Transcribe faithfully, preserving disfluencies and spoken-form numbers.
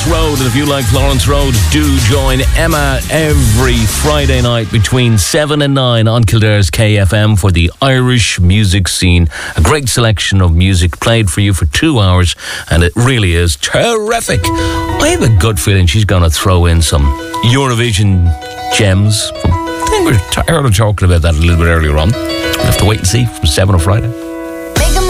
Florence Road, and if you like Florence Road, do join Emma every Friday night between seven and nine on Kildare's K F M for the Irish music scene. A great selection of music played for you for two hours, and it really is terrific. I have a good feeling she's going to throw in some Eurovision gems. I think we're tired of talking about that a little bit earlier on. We'll have to wait and see from seven on Friday.